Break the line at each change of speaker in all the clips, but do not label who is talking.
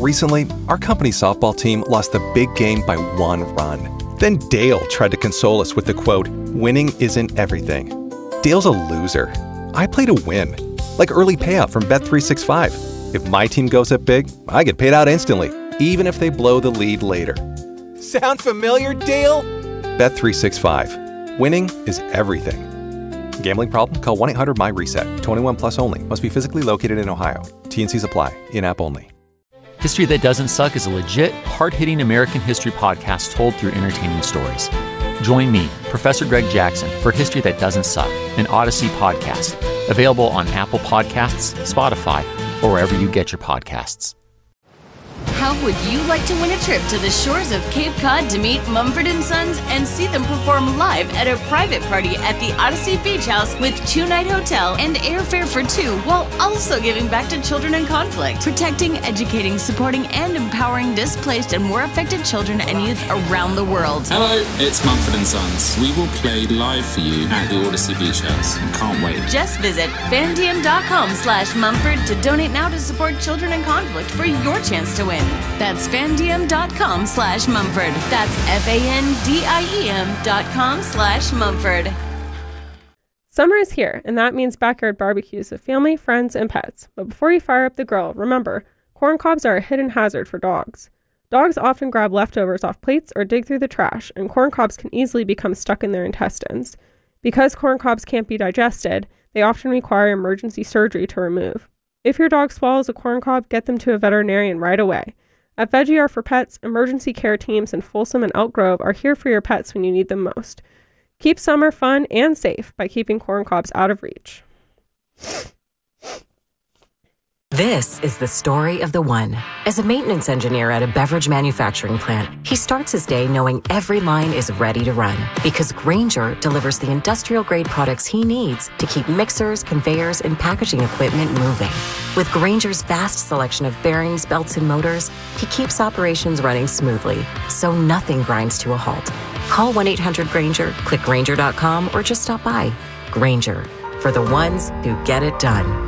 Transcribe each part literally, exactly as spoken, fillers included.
Recently, our company's softball team lost the big game by one run. Then Dale tried to console us with the quote, "Winning isn't everything." Dale's a loser. I play to win. Like early payout from Bet three sixty-five. If my team goes up big, I get paid out instantly, even if they blow the lead later. Sound familiar, Dale? Bet three sixty-five. Winning is everything. Gambling problem? Call one eight hundred M Y reset. twenty-one plus only. Must be physically located in Ohio. T and Cs apply. In-app only.
History That Doesn't Suck is a legit, hard-hitting American history podcast told through entertaining stories. Join me, Professor Greg Jackson, for History That Doesn't Suck, an Odyssey podcast. Available on Apple Podcasts, Spotify, or wherever you get your podcasts.
How would you like to win a trip to the shores of Cape Cod to meet Mumford and Sons and see them perform live at a private party at the Odyssey Beach House with two-night hotel and airfare for two, while also giving back to children in conflict, protecting, educating, supporting, and empowering displaced and war affected children and youth around the world?
Hello, it's Mumford and Sons. We will play live for you at the Odyssey Beach House. Can't wait.
Just visit fandiem.com slash Mumford to donate now to support children in conflict for your chance to win. That's fandiem.com slash Mumford. That's F-A-N-D-I-E-M dot com slash Mumford.
Summer is here, and that means backyard barbecues with family, friends, and pets. But before you fire up the grill, remember, corn cobs are a hidden hazard for dogs. Dogs often grab leftovers off plates or dig through the trash, and corn cobs can easily become stuck in their intestines. Because corn cobs can't be digested, they often require emergency surgery to remove. If your dog swallows a corn cob, get them to a veterinarian right away. At Veggie R for Pets, emergency care teams in Folsom and Elk Grove are here for your pets when you need them most. Keep summer fun and safe by keeping corn cobs out of reach.
This is the story of the one. As a maintenance engineer at a beverage manufacturing plant, he starts his day knowing every line is ready to run because Grainger delivers the industrial-grade products he needs to keep mixers, conveyors, and packaging equipment moving. With Grainger's vast selection of bearings, belts, and motors, he keeps operations running smoothly, so nothing grinds to a halt. Call one eight hundred Grainger, click Grainger dot com, or just stop by. Grainger, for the ones who get it done.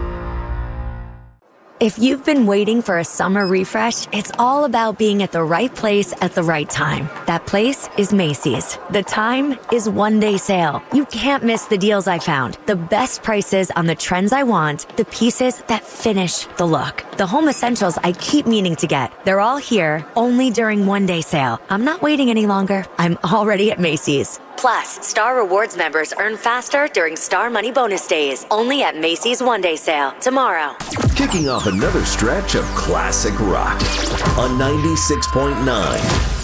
If you've been waiting for a summer refresh, it's all about being at the right place at the right time. That place is Macy's. The time is one day sale. You can't miss the deals I found. The best prices on the trends I want, the pieces that finish the look. The home essentials I keep meaning to get. They're all here, only during one day sale. I'm not waiting any longer. I'm already at Macy's. Plus, Star Rewards members earn faster during Star Money Bonus Days. Only at Macy's One Day Sale tomorrow.
Kicking off another stretch of classic rock on ninety-six point nine